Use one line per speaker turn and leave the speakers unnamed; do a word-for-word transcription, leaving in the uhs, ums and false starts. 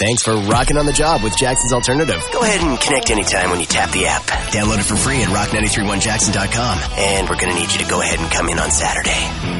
Thanks for rocking on the job with Jackson's Alternative.
Go ahead and connect anytime when you tap the app.
Download it for free at rock nine three one jackson dot com.
And we're going to need you to go ahead and come in on Saturday.